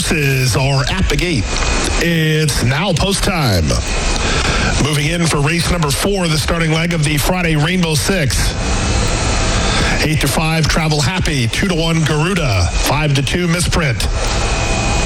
horses are at the gate. It's now post time. Moving in for race number 4, the starting leg of the Friday Rainbow Six. 8-5, Travel Happy. 2-1, Garuda. 5-2, Misprint.